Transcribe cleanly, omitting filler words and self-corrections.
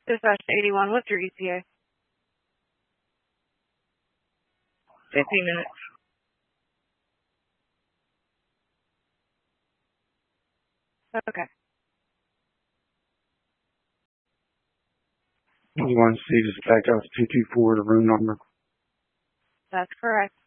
Dispatch 81, what's your ETA? 15 minutes. Okay. You want to see this back out to 224, the room number? That's correct.